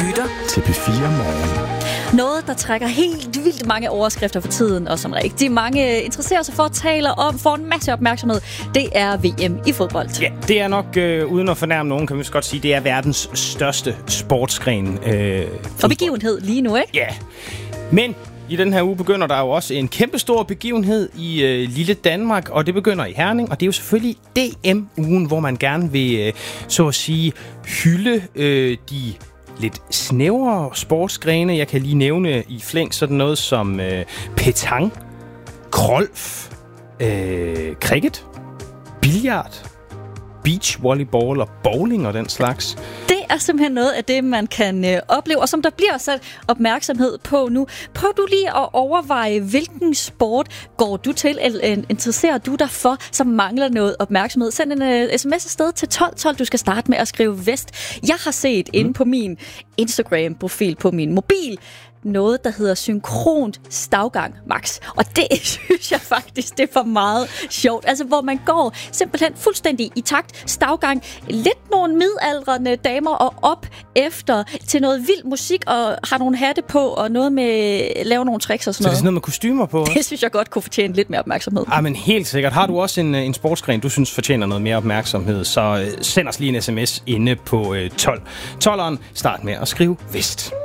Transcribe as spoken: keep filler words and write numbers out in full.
lytter til P fire Morgen. Noget, der trækker helt vildt mange overskrifter for tiden, og som rigtig mange interesserer sig for at tale om, får en masse opmærksomhed, det er V M i fodbold. Ja, det er nok, øh, uden at fornærme nogen, kan vi godt sige, det er verdens største sportsgren. Øh, og begivenhed lige nu, ikke? Ja, men i den her uge begynder der jo også en kæmpestor begivenhed i øh, lille Danmark, og det begynder i Herning, og det er jo selvfølgelig D M-ugen, hvor man gerne vil, øh, så at sige, hylde øh, de lidt snævre sportsgrene. Jeg kan lige nævne i flæng sådan noget som øh, petang, golf, øh, cricket, billard, beachvolleyball og bowling og den slags. Det er simpelthen noget af det, man kan øh, opleve, og som der bliver sat opmærksomhed på nu. Prøv du lige at overveje, hvilken sport går du til, eller interesserer du dig for, som mangler noget opmærksomhed. Send en øh, sms afsted til tolv tolv. Du skal starte med at skrive Vest. Jeg har set mm. inde på min Instagram-profil på min mobil noget, der hedder synkront stavgang, Max. Og det synes jeg faktisk, det er for meget sjovt. Altså, hvor man går simpelthen fuldstændig i takt, stavgang, lidt nogle midaldrende damer og op efter til noget vild musik, og har nogle hatte på, og noget med lave nogle tricks og sådan noget. Så det er sådan noget med kostymer på? Det synes jeg godt kunne fortjene lidt mere opmærksomhed. Ja, men helt sikkert. Har du også en, en sportsgren, du synes fortjener noget mere opmærksomhed, så send os lige en sms inde på tolv. tolveren, start med at skrive Vest.